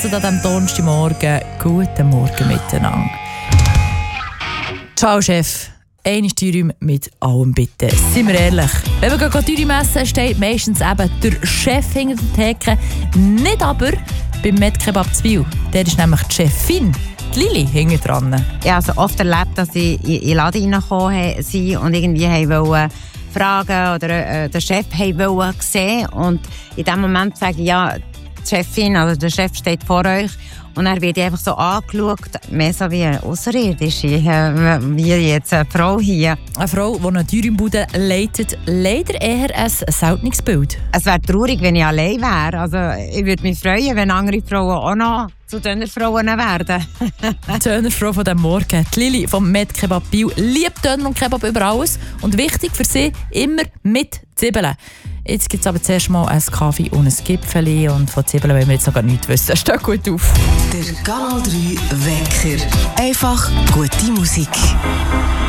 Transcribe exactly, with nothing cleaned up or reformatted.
An diesem Donnerstagmorgen, guten Morgen miteinander. Ciao, Chef. Einmal Dürüm mit allem bitte. Seien wir ehrlich, wenn wir Dürüm essen, steht meistens eben der Chef hinter der Theke. Nicht aber beim Medkebab Zwil. Der ist nämlich die Chefin, die Lili, hinten dran. Ich habe also oft erlebt, dass ich in den Laden reingekommen bin und irgendwie wollte fragen oder äh, den Chef wollte sehen. Und in dem Moment sage ich, ja, die Chefin, also der Chef steht vor euch. Und dann wird einfach so angeschaut, mehr so wie eine Außerirdische, wie jetzt eine Frau hier. Eine Frau, die eine Dürümbude leitet, leider eher ein seltenes Bild. Es wäre traurig, wenn ich allein wäre. Also, ich würde mich freuen, wenn andere Frauen auch noch zu Dönerfrauen werden. Die Dönerfrau von diesem Morgen, die Lili vom Medkebab Biel, liebt Döner und Kebab über alles. Und wichtig für sie, immer mit Zwiebeln. Jetzt gibt es aber zuerst mal einen Kaffee und ein Gipfeli. Und von Zwiebeln wollen wir jetzt noch gar nichts wissen. Steht gut auf. Der Kanal drei Wecker. Einfach gute Musik.